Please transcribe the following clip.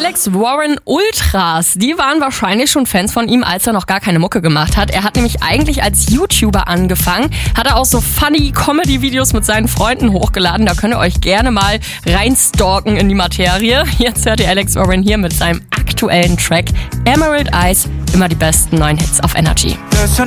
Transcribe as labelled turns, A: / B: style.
A: Alex Warren Ultras, die waren wahrscheinlich schon Fans von ihm, als er noch gar keine Mucke gemacht hat. Er hat nämlich eigentlich als YouTuber angefangen, hat er auch so funny Comedy-Videos mit seinen Freunden hochgeladen. Da könnt ihr euch gerne mal reinstalken in die Materie. Jetzt hört ihr Alex Warren hier mit seinem aktuellen Track Emerald Eyes. Immer die besten neuen Hits auf Energy.